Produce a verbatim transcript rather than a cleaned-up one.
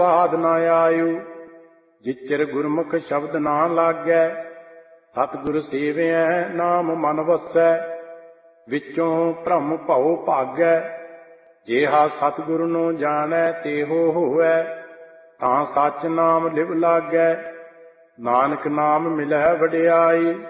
ਸਾਧ ਨਾ ਆਯੂ। ਜਿਚਰ ਗੁਰਮੁਖ ਸ਼ਬਦ ਨਾ ਲਾਗੈ, ਸਤਿਗੁਰ ਸੇਵਿਐ ਨਾਮ ਮਨ ਵਸੈ। ਵਿਚੋਂ ਭ੍ਰਮ ਭਉ ਭਾਗੈ, ਜੇਹਾ ਸਤਿਗੁਰ ਨੂੰ ਜਾਣੈ ਤੇਹੋ ਹੋਵੈ। ਤਾਂ ਸੱਚ ਨਾਮ ਲਿਵ ਲਾਗੈ, ਨਾਨਕ ਨਾਮ ਮਿਲੈ ਵਡਿਆਈ।